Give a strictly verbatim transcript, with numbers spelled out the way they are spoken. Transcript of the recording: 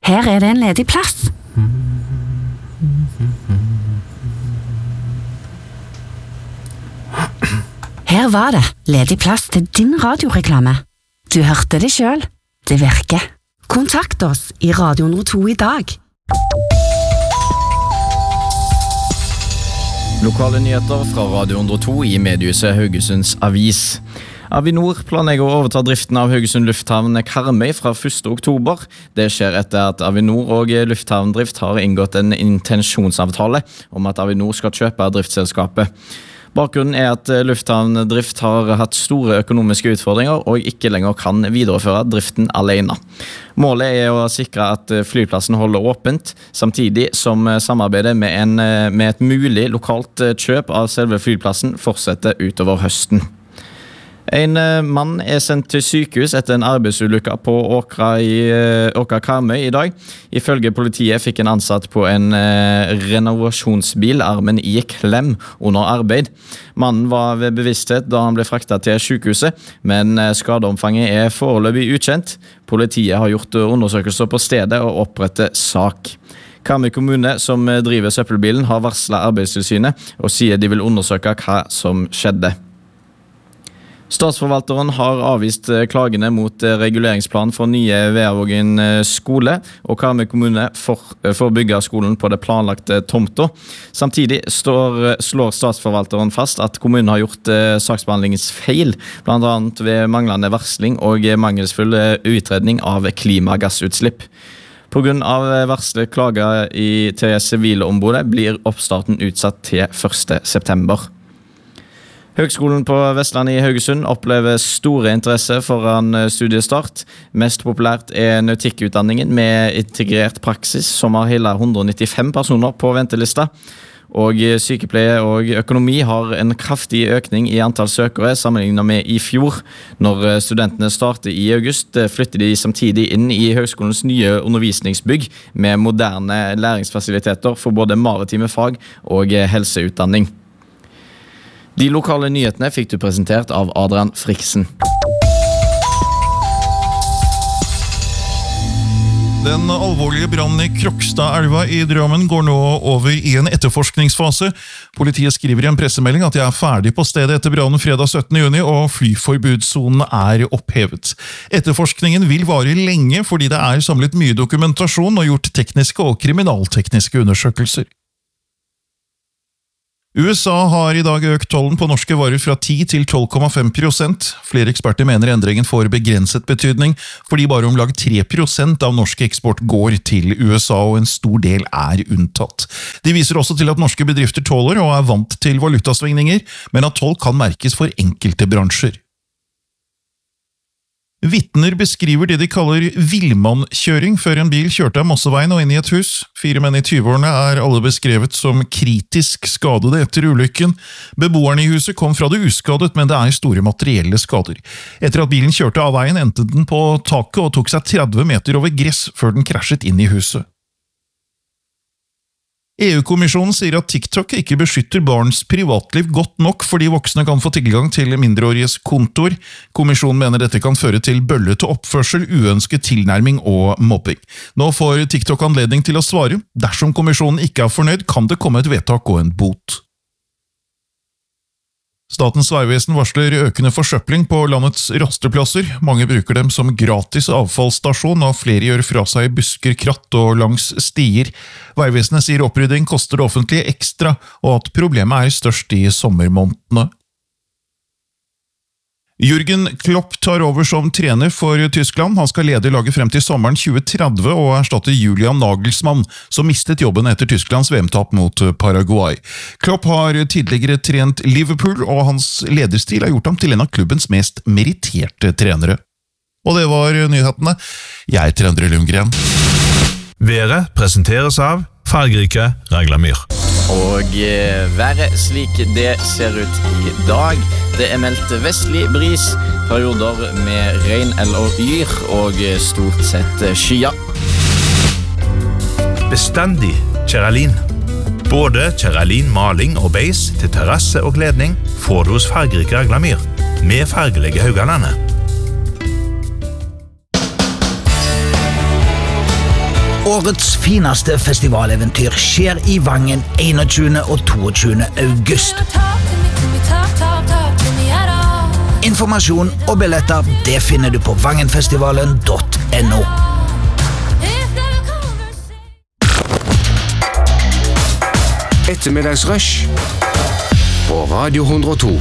Her er det en ledig plass. Her var det ledig plass til din radioreklame. Du hørte det selv. Det virker. Kontakt oss i Radio Nord to i dag. Lokale nyheter fra Radio Nord to i mediehuset Haugesunds Avis. Avinor planlegger å overta driften av Haugesund Lufthavn Karmøy fra første oktober. Det skjer etter at Avinor og Lufthavndrift har inngått en intensjonsavtale om at Avinor skal kjøpe driftsselskapet. Bakgrunnen er at Lufthavndrift har hatt store økonomiske utfordringer og ikke lenger kan videreføre driften alene. Målet er å sikre at flyplassen holder åpent, samtidig som samarbeidet med, en, med et mulig lokalt kjøp av selve flyplassen fortsetter utover høsten. En mann er sendt til sykehus etter en arbeidsulykke på Åkra i Åkra Karmøy i dag. Ifølge politiet fikk en ansatt på en renovasjonsbil armen i klem under arbeid. Mannen var ved bevissthet da han ble fraktet til sykehuset, men skadeomfanget er foreløpig ukjent. Politiet har gjort undersøkelser på stedet og opprettet sak. Karmøy kommune, som driver søppelbilen, har varslet Arbeidstilsynet og sier de vil undersøke hva som skjedde. Statsforvalteren har avvist klagene mot reguleringsplanen for nye Veavågen skole, og Karmøy kommune for, for å bygge skolen på det planlagte tomta. Samtidig står, slår statsforvalteren fast at kommunen har gjort eh, saksbehandlingsfeil, blant annet ved manglende varsling og mangelsfull utredning av klimagassutslipp. På grunn av varslet klager i, til sivilombudet blir oppstarten utsatt til første september. Høgskolen på Vestlandet i Haugesund opplever store interesse foran studiestart. Mest populært er nautikkutdanningen med integrert praksis, som har hele one hundred ninety-five personer på ventelista. Og sykepleie og økonomi har en kraftig økning i antall søkere sammenlignet med i fjor. Når studentene starter i august, flytter de samtidig inn i høgskolens nye undervisningsbygg med moderne læringsfasiliteter for både maritime fag og helseutdanning. De lokale nyhetene fikk du presentert av Adrian Friksen. Den alvorlige brannen i Krokstadelva i Drammen går nå over i en etterforskningsfase. Politiet skriver i en pressemelding at de er ferdig på stedet etter brannen fredag syttende juni, og flyforbudszonen er opphevet. Etterforskningen vil vare lenge fordi det er samlet mye dokumentasjon og gjort tekniske og kriminaltekniske undersøkelser. U S A har i dag økt tollen på norske varer fra ti til tolv komma fem prosent. Flere eksperter mener endringen får begrenset betydning, fordi bare om lag tre prosent av norsk eksport går til U S A, og en stor del er unntatt. De viser også til at norske bedrifter tåler og er vant til valutasvingninger, men at toll kan merkes for enkelte bransjer. Vittner beskriver det de kaller villmannkjøring før en bil kjørte av Mosseveien og inn i et hus. Fire menn i tyve-årene er alle beskrevet som kritisk skadede etter ulykken. Beboerne i huset kom fra det uskadet, men det er store materielle skader. Etter at bilen kjørte av veien, endte den på taket og tok seg tretti meter over gress før den krasjet inn i huset. E U-kommisjonen sier at TikTok ikke beskytter barns privatliv godt nok fordi voksne kan få tilgang til mindreåriges kontoer. Kommisjonen mener dette kan føre til bøllete oppførsel, uønsket tilnærming og mobbing. Nå får TikTok anledning til å svare. Dersom kommisjonen ikke er fornøyd, kan det komme et vedtak og en bot. Statens vegvesen varsler økende forsøpling på landets rasteplasser. Mange bruker dem som gratis avfallsstasjon, og flere gjør fra seg busker, kratt og langs stier. Vegvesenet sier opprydding koster det offentlige ekstra, og at problemet er størst i sommermånedene. Jürgen Klopp tar over som trener for Tyskland. Han skal lede laget frem til sommeren tjue tretti og erstatte Julian Nagelsmann, som mistet jobben etter Tysklands V M-tap mot Paraguay. Klopp har tidligere trent Liverpool, og hans lederstil har gjort ham til en av klubbens mest meritterte trenere. Og det var nyhetene. Jeg heter Endre Lundgren. Været presenteres av fargerike Raglamyr. Og været slik det ser ut i dag. Det er meldt vestlig bris, perioder med regn eller yr, og stort sett skyer. Bestandig Kjeralin. Både Kjeralin maling og beis til terrasse og kledning får du hos fargerike Raglamyr, med fargelige Haugalandet. Årets fineste festivaleventyr skjer i Vangen enogtjuende og toogtjuende august. Informasjon og billetter det finner du på vangenfestivalen punktum no. Ettermiddagsrush på Radio hundre og to.